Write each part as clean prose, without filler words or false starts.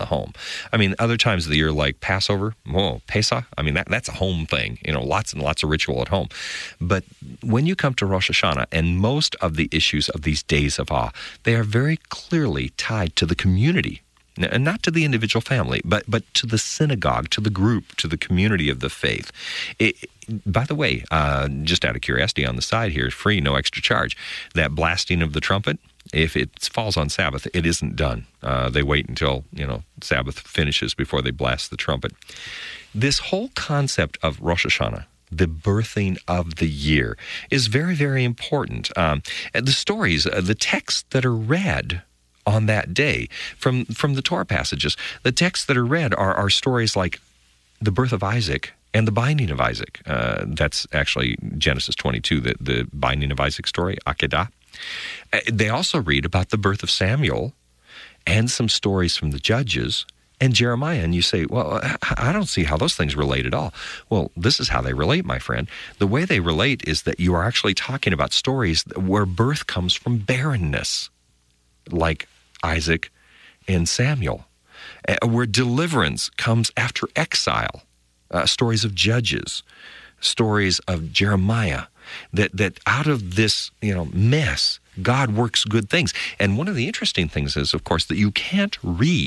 home. I mean, other times of the year, like Passover, Pesach, I mean, that's a home thing, lots and lots of ritual at home. But when you come to Rosh Hashanah, and most of the issues of these days of awe, they are very clearly tied to the community. And not to the individual family, but to the synagogue, to the group, to the community of the faith. By the way, just out of curiosity on the side here, free, no extra charge, that blasting of the trumpet, if it falls on Sabbath, it isn't done. They wait until, Sabbath finishes before they blast the trumpet. This whole concept of Rosh Hashanah, the birthing of the year, is very, very important. And the stories, the texts that are read on that day from the Torah passages, the texts that are read are stories like the birth of Isaac and the binding of Isaac. That's actually Genesis 22, the binding of Isaac story, Akedah. They also read about the birth of Samuel and some stories from the Judges and Jeremiah. And you say, well, I don't see how those things relate at all. Well, this is how they relate, my friend. The way they relate is that you are actually talking about stories where birth comes from barrenness, like Isaac and Samuel, where deliverance comes after exile, stories of Judges, stories of Jeremiah, that out of this mess, God works good things. And one of the interesting things is, of course, that you can't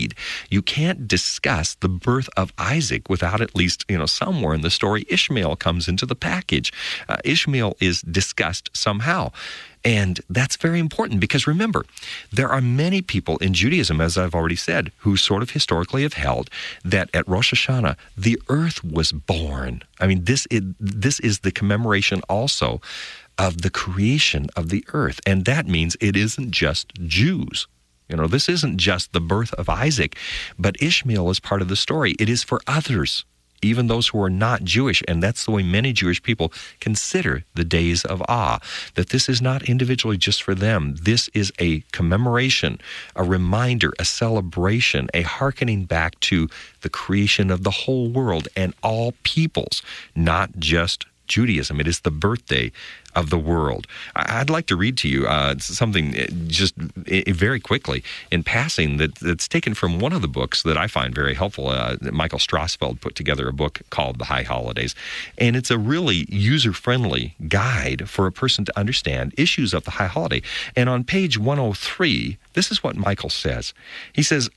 discuss the birth of Isaac without at least, somewhere in the story, Ishmael comes into the package. Ishmael is discussed somehow. And that's very important because remember, there are many people in Judaism, as I've already said, who sort of historically have held that at Rosh Hashanah, the earth was born. I mean, this is the commemoration also of the creation of the earth. And that means it isn't just Jews. This isn't just the birth of Isaac, but Ishmael is part of the story. It is for others, even those who are not Jewish. And that's the way many Jewish people consider the days of awe, that this is not individually just for them. This is a commemoration, a reminder, a celebration, a hearkening back to the creation of the whole world and all peoples, not just Judaism. It is the birthday of the world. I'd like to read to you something just very quickly in passing that's taken from one of the books that I find very helpful. Michael Strassfeld put together a book called The High Holidays, and it's a really user-friendly guide for a person to understand issues of the High Holiday. And on page 103, this is what Michael says. He says,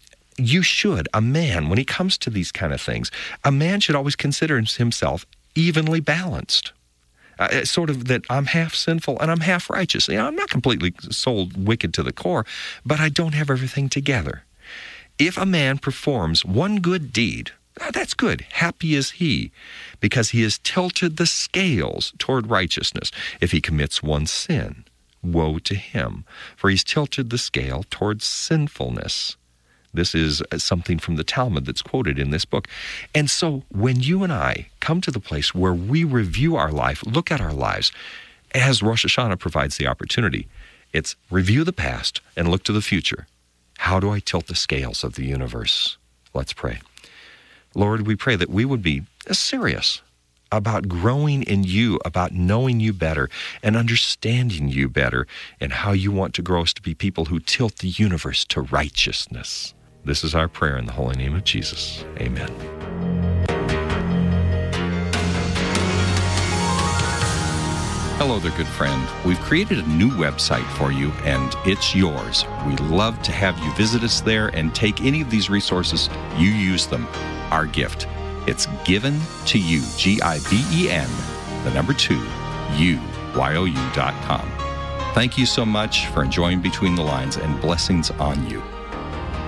a man, when he comes to these kind of things, a man should always consider himself evenly balanced. Sort of that I'm half sinful and I'm half righteous. I'm not completely sold wicked to the core, but I don't have everything together. If a man performs one good deed, that's good. Happy is he, because he has tilted the scales toward righteousness. If he commits one sin, woe to him, for he's tilted the scale towards sinfulness. This is something from the Talmud that's quoted in this book. And so when you and I come to the place where we review our life, look at our lives, as Rosh Hashanah provides the opportunity, it's review the past and look to the future. How do I tilt the scales of the universe? Let's pray. Lord, we pray that we would be serious about growing in you, about knowing you better and understanding you better, and how you want to grow us to be people who tilt the universe to righteousness. This is our prayer in the holy name of Jesus. Amen. Hello there, good friend. We've created a new website for you, and it's yours. We'd love to have you visit us there and take any of these resources. You use them. Our gift. It's given to you, GIVEN, 2, UYOU.com. Thank you so much for enjoying Between the Lines, and blessings on you.